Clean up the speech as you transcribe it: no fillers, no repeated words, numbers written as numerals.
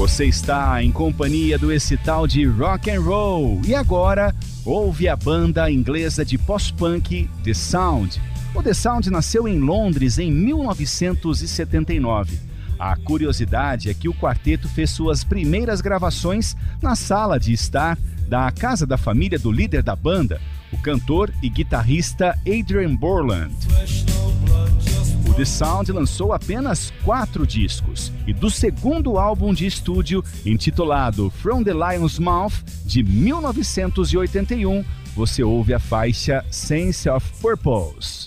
Você está em companhia do esse tal de rock and roll e agora ouve a banda inglesa de post-punk The Sound. O The Sound nasceu em Londres em 1979. A curiosidade é que o quarteto fez suas primeiras gravações na sala de estar da casa da família do líder da banda, o cantor e guitarrista Adrian Borland. O The Sound lançou apenas 4 discos e do segundo álbum de estúdio, intitulado From the Lion's Mouth, de 1981, você ouve a faixa Sense of Purpose.